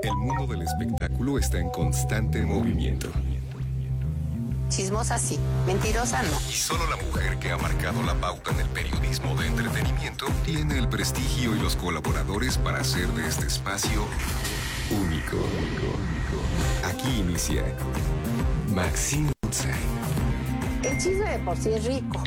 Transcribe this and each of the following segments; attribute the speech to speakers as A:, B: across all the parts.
A: El mundo del espectáculo está en constante movimiento.
B: Chismosa sí, mentirosa no.
A: Y solo la mujer que ha marcado la pauta en el periodismo de entretenimiento tiene el prestigio y los colaboradores para hacer de este espacio único. Aquí inicia Maxine Goodside.
B: El chisme de por sí es rico.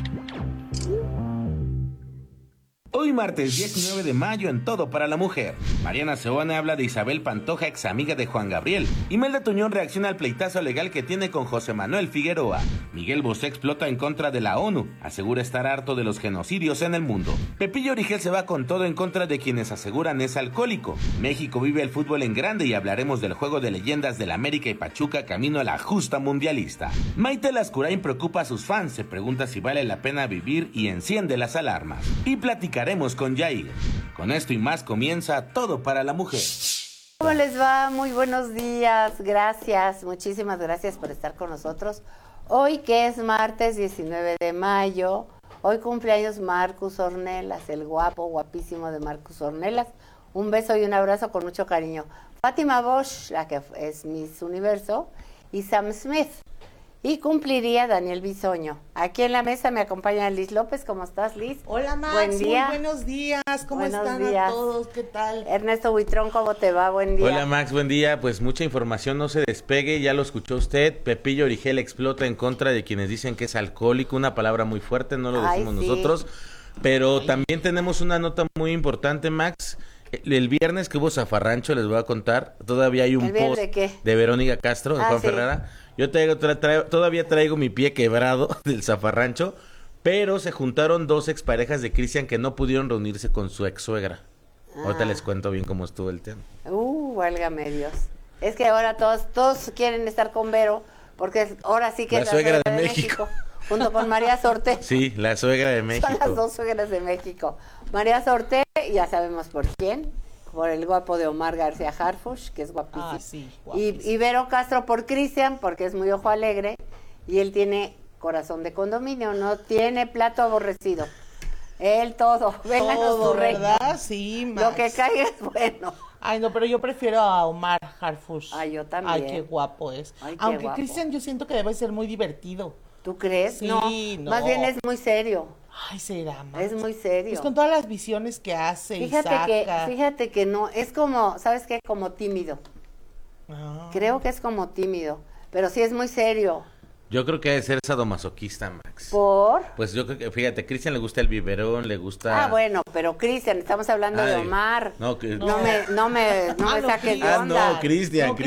C: Hoy martes 19 de mayo en Todo para la Mujer. Mariana Seoane habla de Isabel Pantoja, ex amiga de Juan Gabriel. Imelda Tuñón reacciona al pleitazo legal que tiene con José Manuel Figueroa. Miguel Bosé explota en contra de la ONU. Asegura estar harto de los genocidios en el mundo. Pepillo Origel se va con todo en contra de quienes aseguran es alcohólico. México vive el fútbol en grande y hablaremos del juego de leyendas del América y Pachuca camino a la justa mundialista. Maite Lascurain preocupa a sus fans. Se pregunta si vale la pena vivir y enciende las alarmas. Y platicaremos con Yair. Con esto y más comienza Todo para la Mujer.
B: ¿Cómo les va? Muy buenos días. Gracias, muchísimas gracias por estar con nosotros. Hoy que es martes 19 de mayo, hoy cumpleaños Marcus Ornelas, el guapo, guapísimo de Marcus Ornelas. Un beso y un abrazo con mucho cariño. Fátima Bosch, la que es Miss Universo, y Sam Smith. Y cumpliría Daniel Bisoño. Aquí en la mesa me acompaña Liz López. ¿Cómo estás, Liz?
D: Hola, Max.
B: Buen día.
D: Muy buenos días. ¿Cómo
B: Buenos
D: están
B: días.
D: a todos? ¿Qué tal?
B: Ernesto Buitrón, ¿cómo te va? Buen día.
C: Hola Max, buen día. Pues mucha información, no se despegue, ya lo escuchó usted. Pepillo Origel explota en contra de quienes dicen que es alcohólico, una palabra muy fuerte, no lo decimos
B: sí.
C: nosotros. Pero también tenemos una nota muy importante, Max. El viernes que hubo zafarrancho, les voy a contar, todavía hay un post
B: ¿de qué?
C: de Verónica Castro, de Juan
B: sí.
C: Ferrara. Yo todavía traigo mi pie quebrado del zafarrancho, pero se juntaron dos exparejas de Cristian que no pudieron reunirse con su ex suegra. Ahorita les cuento bien cómo estuvo el tema.
B: Válgame Dios. Es que ahora todos quieren estar con Vero, porque ahora sí que
C: La
B: es
C: suegra de México.
B: Junto con María Sorte.
C: Sí, la suegra de México.
B: Son las dos suegras de México. María Sorte, ya sabemos por quién, por el guapo de Omar García Harfuch, que es guapísimo.
D: Ah, sí, guapísimo.
B: Y Vero Castro por Cristian, porque es muy ojo alegre, y él tiene corazón de condominio, no tiene plato aborrecido. Él todo, vénganos
D: Todo,
B: tu reino.
D: ¿verdad? Sí, Max.
B: Lo que caiga es bueno.
D: Ay, no, pero yo prefiero a Omar Harfuch.
B: Ay, yo también.
D: Ay, qué guapo es.
B: Ay, qué
D: Aunque
B: guapo.
D: Cristian yo siento que debe ser muy divertido.
B: ¿Tú crees?
D: Sí, no.
B: Más bien es muy serio.
D: Ay, será, Max.
B: Es muy serio.
D: Pues con todas las visiones que hace y saca.
B: Fíjate que no, es como, ¿sabes qué? Como tímido.
D: Ah.
B: Creo que es como tímido, pero sí es muy serio.
C: Yo creo que debe ser sadomasoquista, Max.
B: ¿Por?
C: Pues yo creo que, fíjate, a Cristian le gusta el biberón, le gusta...
B: Ah, bueno, pero Cristian, estamos hablando de
C: Ay,
B: Omar.
C: no, que-
B: No me saques de
C: Ah,
B: onda.
C: no, Cristian.
B: No.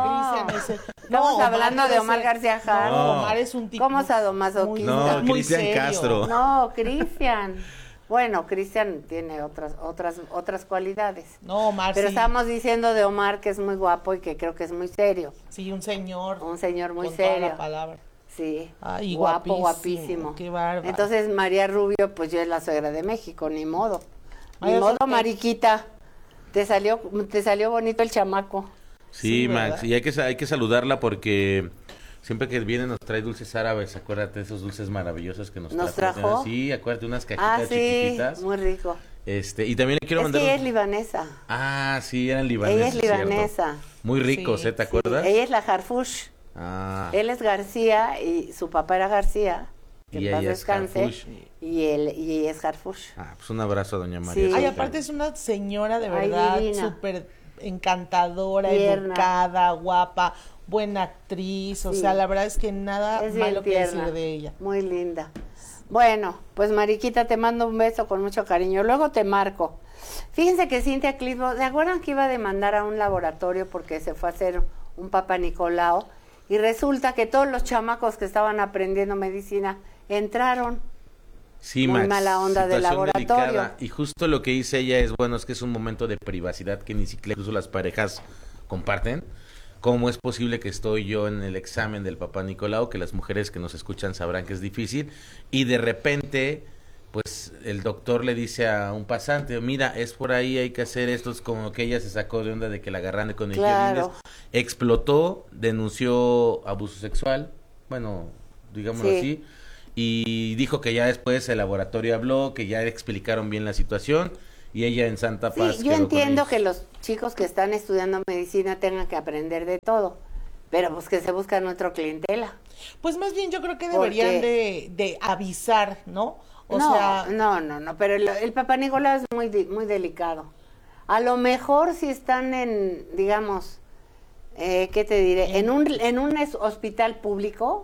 D: No,
B: Estamos hablando de Omar García Harfuch.
D: No, Omar es un tipo
B: ¿Cómo sadomasoquista?
C: No,
D: muy
C: Cristian
D: serio.
C: Castro.
B: No, Cristian. Bueno, Cristian tiene otras cualidades.
D: No, Omar
B: Pero
D: sí.
B: estamos diciendo de Omar que es muy guapo y que creo que es muy serio.
D: Sí, un señor.
B: Un señor muy
D: con toda
B: serio.
D: la palabra.
B: Sí,
D: Ay,
B: guapo,
D: guapísimo,
B: guapísimo.
D: qué bárbaro.
B: Entonces María Rubio, pues yo es la suegra de México, ni modo.
D: María
B: Ni modo,
D: Sorte.
B: Mariquita. Te salió bonito el chamaco.
C: Sí,
D: Sí,
C: Max,
D: ¿verdad?
C: y hay que saludarla porque siempre que viene nos trae dulces árabes, acuérdate de esos dulces maravillosos que nos
B: ¿Nos
C: trajo.
B: trajo?
C: Sí, acuérdate, unas cajitas
B: Sí,
C: chiquititas.
B: muy rico.
C: Y también le quiero
B: Es
C: mandar...
B: que ella es libanesa.
C: Ah, sí, eran libaneses,
B: Ella es
C: cierto.
B: libanesa.
C: Muy ricos,
D: Sí,
C: ¿te
B: Sí,
C: acuerdas?
B: ella es la Harfuch.
C: Ah,
B: Él es García y su papá era García. Que
C: Y
B: en paz
C: ella es
B: descanse.
C: Harfuch.
B: Y ella es Harfuch.
C: pues un abrazo a doña María.
B: Sí.
D: Ay,
C: Sorte.
D: aparte es una señora de
B: Ay,
D: verdad,
B: divina.
D: súper encantadora,
B: Tierna.
D: educada, guapa, buena actriz, o
B: Sí.
D: sea, la verdad es que nada
B: Es bien
D: malo que
B: tierna.
D: decir de ella.
B: Muy linda. Bueno, pues Mariquita, te mando un beso con mucho cariño. Luego te marco. Fíjense que Cintia Clitbo, ¿se acuerdan que iba a demandar a un laboratorio porque se fue a hacer un Papa Nicolau? Y resulta que todos los chamacos que estaban aprendiendo medicina entraron.
C: Sí,
B: Muy
C: Max,
B: mala onda del
C: situación
B: laboratorio.
C: delicada. Y justo lo que dice ella es, bueno, es que es un momento de privacidad que ni siquiera incluso las parejas comparten. ¿Cómo es posible que estoy yo en el examen del Papá Nicolau? Que las mujeres que nos escuchan sabrán que es difícil. Y de repente, pues el doctor le dice a un pasante, mira, es por ahí, hay que hacer esto. Es como que ella se sacó de onda de que la agarran con el
B: Claro.
C: violines. Explotó, denunció abuso sexual, bueno, digámoslo
B: Sí.
C: así. Y dijo que ya después el laboratorio habló, que ya explicaron bien la situación y ella en Santa Paz.
B: Sí, yo entiendo que los chicos que están estudiando medicina tengan que aprender de todo, pero pues que se buscan otra clientela.
D: Pues más bien yo creo que deberían de avisar, ¿no?
B: No, pero el Papá Nicolau es muy delicado. A lo mejor si están en, digamos, ¿qué te diré? En un hospital público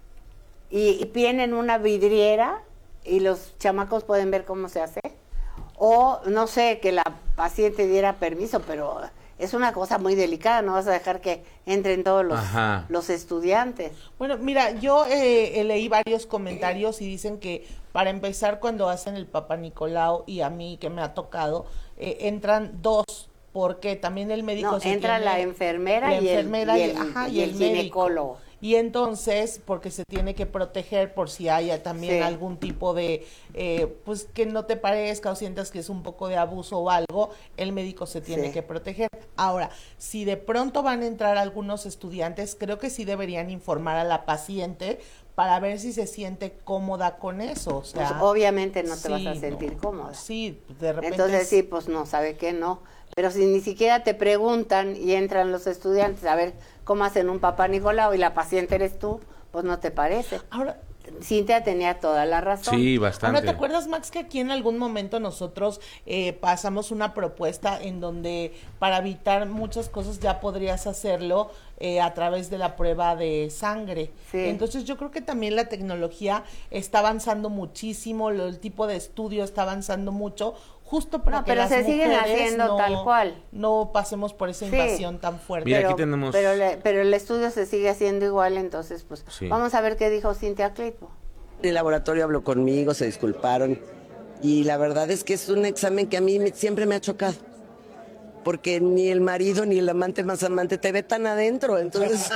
B: y tienen una vidriera y los chamacos pueden ver cómo se hace. O, no sé, que la paciente diera permiso, pero es una cosa muy delicada, no vas a dejar que entren todos los estudiantes.
D: Bueno, mira, yo leí varios comentarios y dicen que para empezar cuando hacen el Papá Nicolau, y a mí que me ha tocado, entran dos, porque también el médico
B: entra la enfermera y el ginecólogo.
D: Y entonces, porque se tiene que proteger por si haya también algún tipo de, pues que no te parezca o sientas que es un poco de abuso o algo, el médico se tiene que proteger. Ahora, si de pronto van a entrar algunos estudiantes, creo que sí deberían informar a la paciente para ver si se siente cómoda con eso. O sea,
B: pues obviamente no te vas a sentir cómoda.
D: Sí, de repente.
B: Entonces sí, pues no, ¿sabe qué? No. Pero si ni siquiera te preguntan y entran los estudiantes a ver cómo hacen un Papá Nicolau y la paciente eres tú, pues no te parece.
D: Ahora,
B: Cintia tenía toda la razón.
C: Sí, bastante.
D: Ahora, ¿te acuerdas, Max, que aquí en algún momento nosotros pasamos una propuesta en donde para evitar muchas cosas ya podrías hacerlo a través de la prueba de sangre?
B: Sí.
D: Entonces yo creo que también la tecnología está avanzando muchísimo, el tipo de estudio está avanzando mucho, justo para que
B: pero
D: las
B: se siguen
D: mujeres
B: haciendo tal cual.
D: No pasemos por esa invasión tan fuerte.
C: Mira, aquí tenemos...
B: pero el estudio se sigue haciendo igual, entonces pues vamos a ver qué dijo Cintia Clitbo.
E: El laboratorio habló conmigo, se disculparon y la verdad es que es un examen que a mí siempre me ha chocado, porque ni el marido ni el amante más amante te ve tan adentro, entonces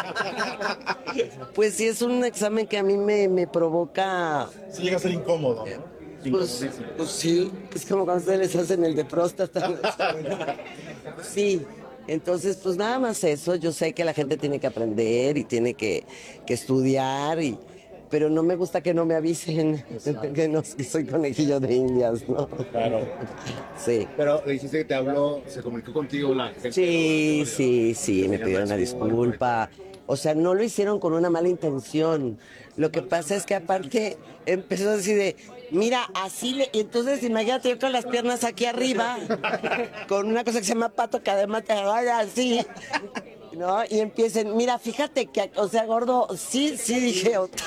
E: pues sí es un examen que a mí me provoca...
F: Sí llega a ser incómodo, ¿no?
E: Pues sí, es como cuando ustedes les hacen el de próstata. Sí, entonces pues nada más eso, yo sé que la gente tiene que aprender y tiene que estudiar, pero no me gusta que no me avisen que soy conejillo de indias, ¿no?
F: Claro.
E: Sí.
F: Pero dijiste que te habló, se comunicó contigo la gente.
E: Sí, me pidieron una disculpa. O sea, no lo hicieron con una mala intención. Lo que pasa es que aparte empezó a decir de, mira, así entonces imagínate yo con las piernas aquí arriba, con una cosa que se llama pato que además te vaya así, ¿no? Y empiecen, mira, fíjate que, o sea, gordo, sí, dije otra.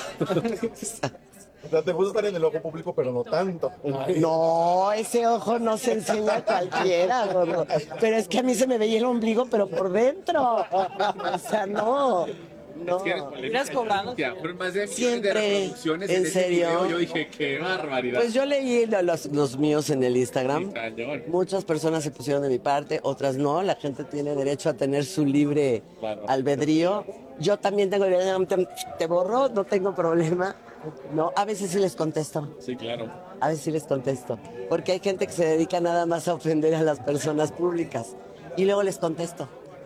F: O sea, te gusta estar en el ojo público, pero no tanto.
E: No, ese ojo no se enseña a cualquiera, gordo. Pero es que a mí se me veía el ombligo, pero por dentro. O sea, no.
G: Es que eres cobrado. Fueron más de
E: siempre,
G: de reproducciones
E: ¿en
G: ese
E: serio?
G: video. Yo dije, qué barbaridad.
E: Pues yo leí los míos en el Instagram.
G: Cañón.
E: Muchas personas se pusieron de mi parte, otras no. La gente tiene derecho a tener su libre albedrío. Yo también tengo te borro, no tengo problema. No, a veces sí les contesto.
G: Sí, claro.
E: A veces sí les contesto. Porque hay gente que se dedica nada más a ofender a las personas públicas. Y luego les contesto.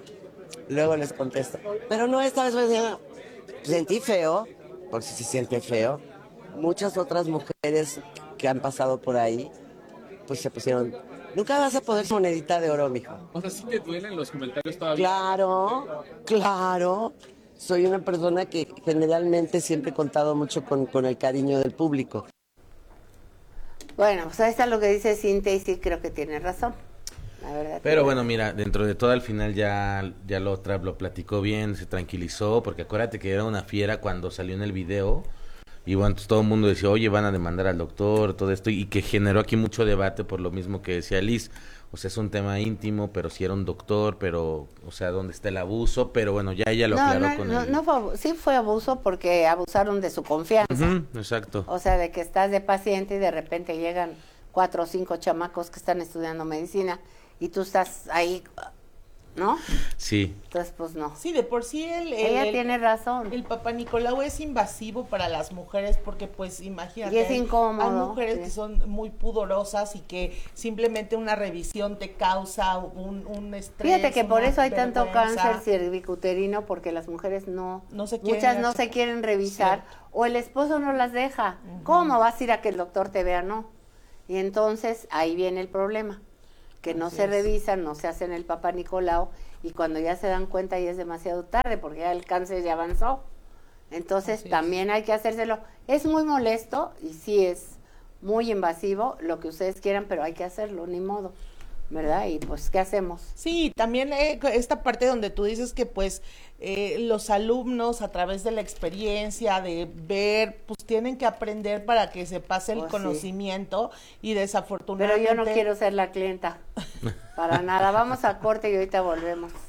E: Pero no, esta vez sentí feo, porque si se siente feo. Muchas otras mujeres que han pasado por ahí, pues se pusieron, nunca vas a poder monedita de oro, mijo.
G: O sea, sí te duelen los comentarios todavía.
E: Claro. Soy una persona que generalmente siempre he contado mucho con el cariño del público.
B: Bueno, pues ahí está lo que dice Cintia y sí creo que tiene razón. La verdad.
C: Pero bueno, mira, dentro de todo al final ya lo platicó bien, se tranquilizó, porque acuérdate que era una fiera cuando salió en el video, y bueno, entonces todo el mundo decía, oye, van a demandar al doctor, todo esto, y que generó aquí mucho debate por lo mismo que decía Liz, o sea, es un tema íntimo, pero si era un doctor, pero, o sea, ¿dónde está el abuso? Pero bueno, ya ella lo aclaró con él.
B: Sí fue abuso porque abusaron de su confianza.
C: Exacto.
B: O sea, de que estás de paciente y de repente llegan 4 o 5 chamacos que están estudiando medicina y tú estás ahí, ¿no?
C: Sí.
B: Entonces, pues no.
D: Sí, de por sí
B: ella tiene razón.
D: El Papá Nicolau es invasivo para las mujeres porque, pues, imagínate.
B: Y es incómodo.
D: Hay mujeres que son muy pudorosas y que simplemente una revisión te causa un estrés.
B: Fíjate que por eso hay tanto
D: vergüenza.
B: cáncer cervicuterino, porque las mujeres no
D: se quieren
B: muchas no se quieren revisar, o el esposo no las deja. ¿Cómo vas a ir a que el doctor te vea? No. Y entonces ahí viene el problema. que no
D: Así
B: se
D: es.
B: revisan, no se hacen el Papá Nicolau, y cuando ya se dan cuenta ya es demasiado tarde, porque ya el cáncer ya avanzó. Entonces
D: Así es.
B: también hay que hacérselo. Es muy molesto y sí es muy invasivo, lo que ustedes quieran, pero hay que hacerlo, ni modo, ¿verdad? Y pues, ¿qué hacemos?
D: Sí, también esta parte donde tú dices que pues los alumnos a través de la experiencia, de ver, pues tienen que aprender para que se pase el
B: Pues sí.
D: conocimiento y
B: Pero
D: desafortunadamente...
B: yo no quiero ser la clienta, para nada. Vamos a corte y ahorita volvemos.